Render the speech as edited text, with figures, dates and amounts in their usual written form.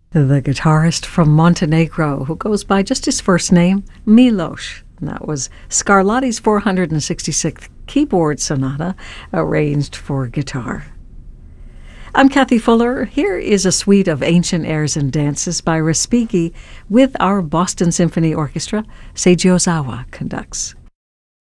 The guitarist from Montenegro, who goes by just his first name, Milos. And that was Scarlatti's 466th Keyboard Sonata, arranged for guitar. I'm Kathy Fuller. Here is a suite of ancient airs and dances by Respighi with our Boston Symphony Orchestra. Seiji Ozawa conducts.